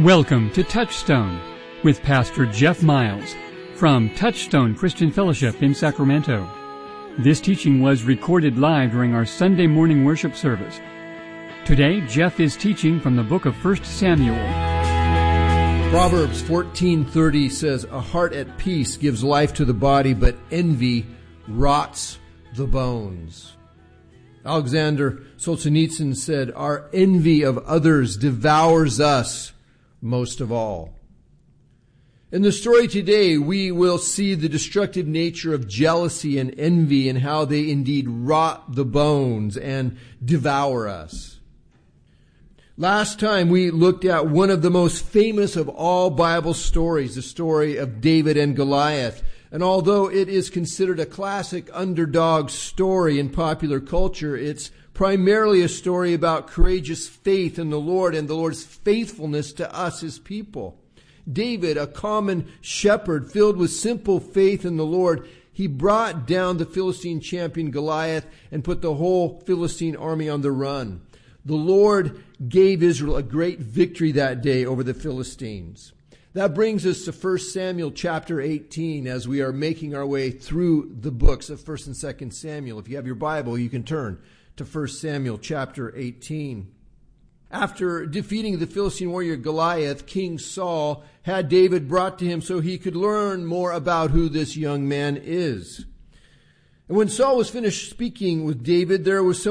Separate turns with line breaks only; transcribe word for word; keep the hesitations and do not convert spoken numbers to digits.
Welcome to Touchstone with Pastor Jeff Miles from Touchstone Christian Fellowship in Sacramento. This teaching was recorded live during our Sunday morning worship service. Today, Jeff is teaching from the book of First Samuel.
Proverbs fourteen thirty says, "A heart at peace gives life to the body, but envy rots the bones." Alexander Solzhenitsyn said, "Our envy of others devours us most of all." In the story today, we will see the destructive nature of jealousy and envy and how they indeed rot the bones and devour us. Last time we looked at one of the most famous of all Bible stories, the story of David and Goliath. And although it is considered a classic underdog story in popular culture, it's primarily a story about courageous faith in the Lord and the Lord's faithfulness to us, His people. David, a common shepherd filled with simple faith in the Lord, he brought down the Philistine champion Goliath and put the whole Philistine army on the run. The Lord gave Israel a great victory that day over the Philistines. That brings us to First Samuel chapter eighteen as we are making our way through the books of First and Second Samuel. If you have your Bible, you can turn to First Samuel chapter eighteen. After defeating the Philistine warrior Goliath, King Saul had David brought to him so he could learn more about who this young man is. And when Saul was finished speaking with David, there was some